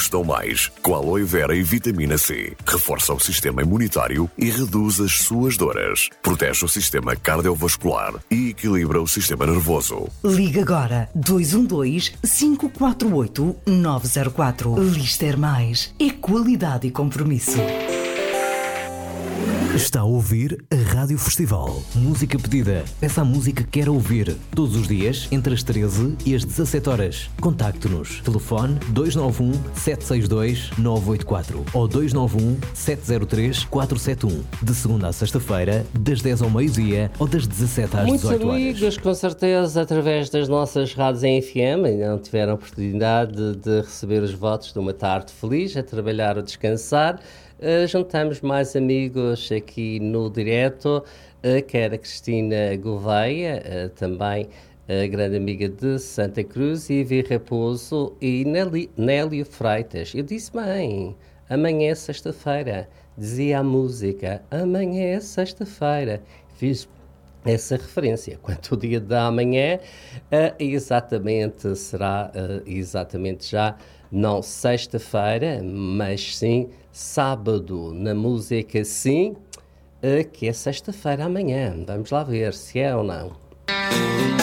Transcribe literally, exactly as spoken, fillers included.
estão mais, com aloe vera e vitamina C. Reforça o sistema imunitário e reduz as suas dores. Protege o sistema cardiovascular e equilibra o sistema nervoso. Liga agora dois um dois, cinco quatro oito, nove zero quatro. Lister Mais é qualidade e compromisso. Está a ouvir a Rádio Festival. Música pedida. Peça a música que quer ouvir. Todos os dias, entre as treze e as dezassete horas. Contacte-nos. Telefone dois nove um, sete seis dois, nove oito quatro ou dois nove um, sete zero três, quatro sete um. De segunda à sexta-feira, das dez ao meio-dia ou das dezassete às dezoito horas. Muitos amigos, com certeza, através das nossas rádios em F M, ainda não tiveram a oportunidade de, de receber os votos de uma tarde feliz, a trabalhar ou descansar. Uh, juntamos mais amigos aqui no direto, uh, que era a Cristina Gouveia, uh, também a uh, grande amiga de Santa Cruz, Ivi Raposo e Nelly, Nélio Freitas. Eu disse bem, amanhã é sexta-feira, dizia a música, amanhã é sexta-feira. Fiz essa referência. Quanto ao dia da amanhã, uh, exatamente será uh, exatamente já, não sexta-feira, mas sim sábado, na música sim, uh, que é sexta-feira amanhã. Vamos lá ver se é ou não.